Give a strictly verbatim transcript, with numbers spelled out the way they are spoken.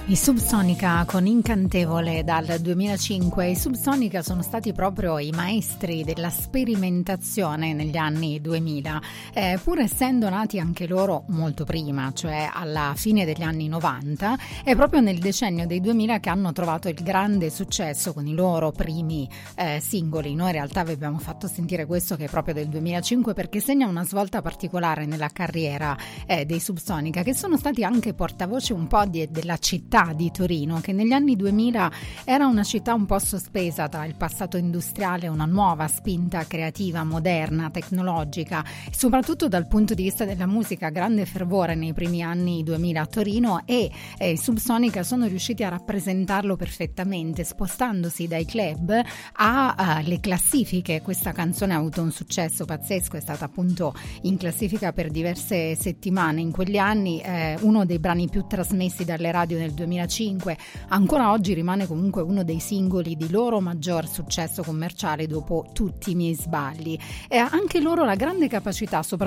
I Subsonica con Incantevole dal duemilacinque. I Subsonica sono stati proprio i maestri della sperimentazione negli anni duemila, eh, pur essendo nati anche loro molto prima, cioè alla fine degli anni novanta. È proprio nel decennio dei duemila che hanno trovato il grande successo con i loro primi eh, singoli. Noi in realtà vi abbiamo fatto sentire questo, che è proprio del duemilacinque, perché segna una svolta particolare nella carriera eh, dei Subsonica, che sono stati anche portavoce un po' di, della città di Torino, che negli anni duemila era una città un po' sospesa tra il passato industriale e una nuova spinta creativa, moderna, tecnologica, e soprattutto dal punto di vista della musica grande fervore nei primi anni duemila a Torino, e eh, i Subsonica sono riusciti a rappresentarlo perfettamente, spostandosi dai club alle classifiche. Questa canzone ha avuto un successo pazzesco, è stata appunto in classifica per diverse settimane in quegli anni, eh, uno dei brani più trasmessi dalle radio nel duemilacinque. Ancora oggi rimane comunque uno dei singoli di loro maggior successo commerciale dopo Tutti i miei sbagli. E anche loro la grande capacità, soprattutto